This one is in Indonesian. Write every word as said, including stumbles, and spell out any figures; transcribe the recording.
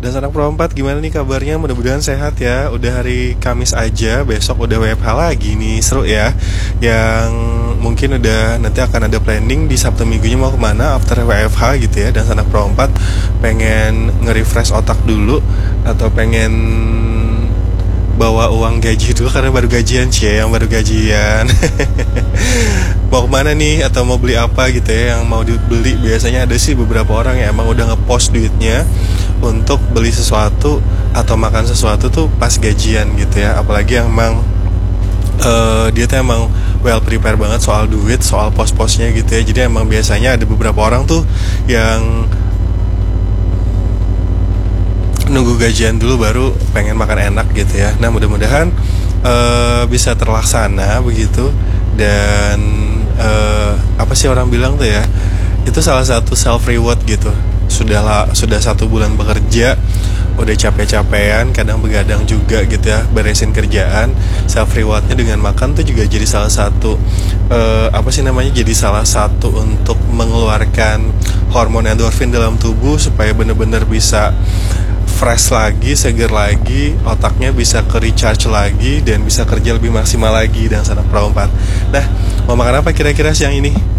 Dan anak Pro empat gimana nih kabarnya? Mudah-mudahan sehat ya. Udah hari Kamis aja, besok udah W F H lagi nih. Seru ya. Yang mungkin udah nanti akan ada planning di Sabtu minggunya mau kemana after W F H gitu ya. Dan anak Pro empat pengen nge-refresh otak dulu, atau pengen bawa uang gaji dulu karena baru gajian cie, yang baru gajian. Mau kemana nih, atau mau beli apa gitu ya, yang mau dibeli. Biasanya ada sih beberapa orang yang emang udah ngepost duitnya untuk beli sesuatu atau makan sesuatu tuh pas gajian gitu ya. Apalagi yang emang uh, dia tuh emang well prepare banget soal duit, soal pos-posnya gitu ya. Jadi emang biasanya ada beberapa orang tuh yang nunggu gajian dulu baru pengen makan enak gitu ya. Nah mudah-mudahan uh, bisa terlaksana begitu. Dan uh, apa sih orang bilang tuh ya, itu salah satu self reward gitu. Sudah lah, sudah satu bulan bekerja, udah capek-capean, kadang begadang juga gitu ya, beresin kerjaan. Self rewardnya dengan makan tuh juga jadi salah satu uh, apa sih namanya, jadi salah satu untuk mengeluarkan hormon endorfin dalam tubuh supaya benar-benar bisa fresh lagi, seger lagi, otaknya bisa ke recharge lagi dan bisa kerja lebih maksimal lagi dengan Sanak Pro empat. Nah, mau makan apa kira-kira siang ini?